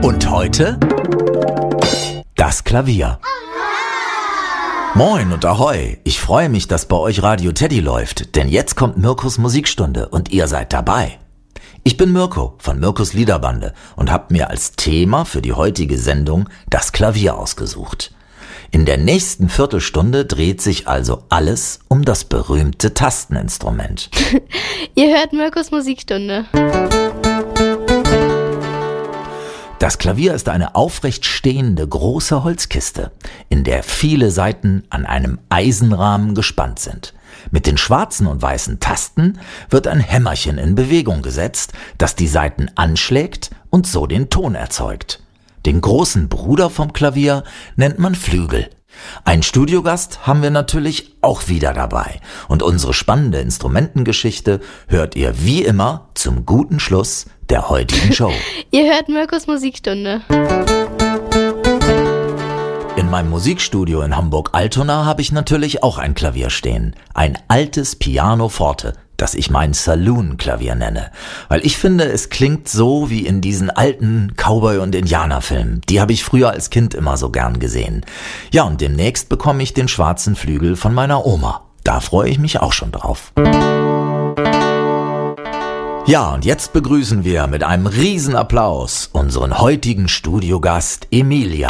Und heute das Klavier. Moin und Ahoi, ich freue mich, dass bei euch Radio Teddy läuft, denn jetzt kommt Mirkos Musikstunde und ihr seid dabei. Ich bin Mirko von Mirkos Liederbande und habe mir als Thema für die heutige Sendung das Klavier ausgesucht. In der nächsten Viertelstunde dreht sich also alles um das berühmte Tasteninstrument. Ihr hört Mirkos Musikstunde. Das Klavier ist eine aufrecht stehende große Holzkiste, in der viele Saiten an einem Eisenrahmen gespannt sind. Mit den schwarzen und weißen Tasten wird ein Hämmerchen in Bewegung gesetzt, das die Saiten anschlägt und so den Ton erzeugt. Den großen Bruder vom Klavier nennt man Flügel. Ein Studiogast haben wir natürlich auch wieder dabei. Und unsere spannende Instrumentengeschichte hört ihr wie immer zum guten Schluss der heutigen Show. Ihr hört Mirkos Musikstunde. In meinem Musikstudio in Hamburg-Altona habe ich natürlich auch ein Klavier stehen. Ein altes Piano Forte, das ich mein Saloon-Klavier nenne. Weil ich finde, es klingt so wie in diesen alten Cowboy- und Indianerfilmen. Die habe ich früher als Kind immer so gern gesehen. Ja, und demnächst bekomme ich den schwarzen Flügel von meiner Oma. Da freue ich mich auch schon drauf. Ja, und jetzt begrüßen wir mit einem Riesenapplaus unseren heutigen Studiogast Emilia.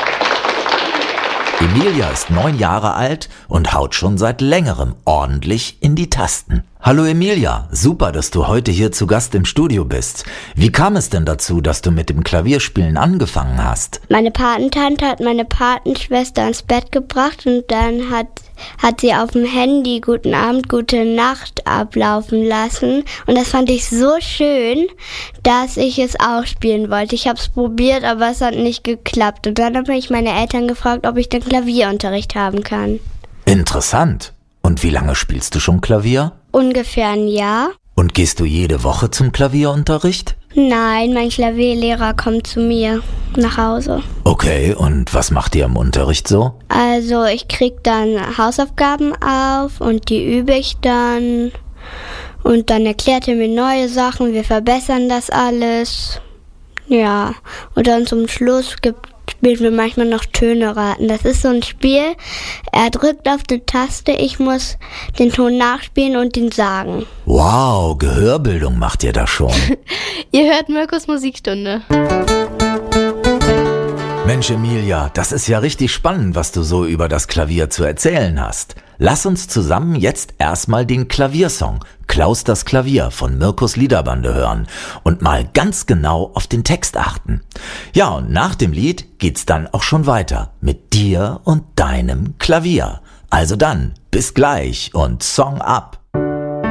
Emilia ist 9 Jahre alt und haut schon seit längerem ordentlich in die Tasten. Hallo Emilia, super, dass du heute hier zu Gast im Studio bist. Wie kam es denn dazu, dass du mit dem Klavierspielen angefangen hast? Meine Patentante hat meine Patenschwester ins Bett gebracht und dann hat sie auf dem Handy Guten Abend, Gute Nacht ablaufen lassen. Und das fand ich so schön, dass ich es auch spielen wollte. Ich habe es probiert, aber es hat nicht geklappt. Und dann habe ich meine Eltern gefragt, ob ich dann Klavierunterricht haben kann. Interessant. Und wie lange spielst du schon Klavier? Ungefähr ein Jahr. Und gehst du jede Woche zum Klavierunterricht? Nein, mein Klavierlehrer kommt zu mir nach Hause. Okay, und was macht ihr im Unterricht so? Also ich krieg dann Hausaufgaben auf und die übe ich dann. Und dann erklärt er mir neue Sachen, wir verbessern das alles. Ja, und dann zum Schluss spielen wir manchmal noch Töne raten. Das ist so ein Spiel, er drückt auf die Taste, ich muss den Ton nachspielen und ihn sagen. Wow, Gehörbildung macht ihr da schon. Ihr hört Mirkos Musikstunde. Mensch Emilia, das ist ja richtig spannend, was du so über das Klavier zu erzählen hast. Lass uns zusammen jetzt erstmal den Klaviersong Klaus das Klavier von Mirkos Liederbande hören und mal ganz genau auf den Text achten. Ja, und nach dem Lied geht's dann auch schon weiter mit dir und deinem Klavier. Also dann, bis gleich und Song ab.